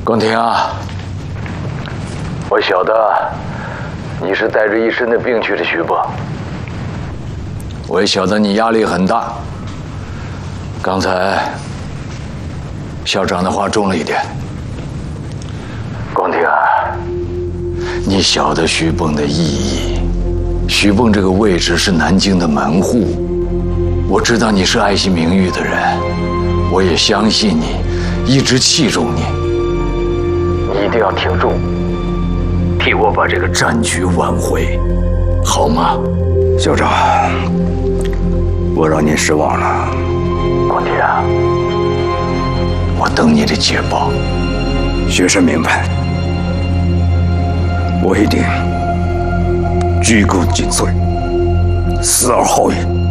宫廷啊，我晓得你是带着一身的病去的徐蚌，我也晓得你压力很大。刚才校长的话重了一点。宫廷啊，你晓得徐蚌的意义。徐蚌这个位置是南京的门户，我知道你是爱惜名誉的人，我也相信你，一直器重你。你一定要挺住，替我把这个战局挽回，好吗？ 校长，我让您失望了。 宫廷啊，我等你的捷报。 学生明白，我一定鞠躬尽瘁，死而后已。